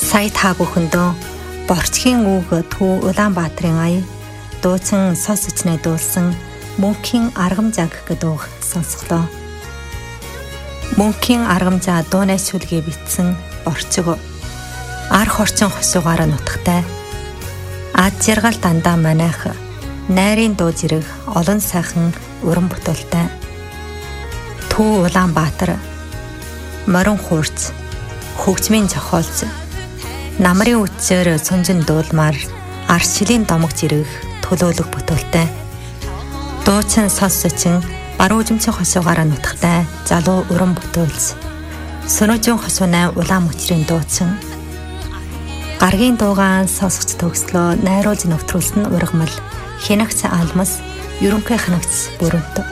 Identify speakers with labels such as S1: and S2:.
S1: Сая та бүхэндөө Борчхийн үг Төв Улаанбаатарын ая дуучин сонсож найдуулсан Мөнхийн аргамжааг гэдэг сонсголоо. Мөнхийн аргамжаа дуунай сүлгээ битсэн борчиг арх орчин хосуугаараа нутагтай. Ад жаргал дандаа манайх найрын дуу зэрэг олон сайхан уран бүтээлтэй. Төв Улаанбаатар морин хуурц хөгжмийн зохиолч намрын үтсээр сунжин дуулмаар аршилийн домог зэрэг төлөөлөг бүтээлтэй. Дуучин сонсочин баруун жимцэн хосуугаараа нутагтай залуу уран бүтээлч Сөнөжин хосуунай улаан мөчрийн дуучин гаргийн дуугаан сонсогч төгслөө найруулж нэвтрүүлсэн ургамал хянагц алмас ерөнхий хянагч бүрэнт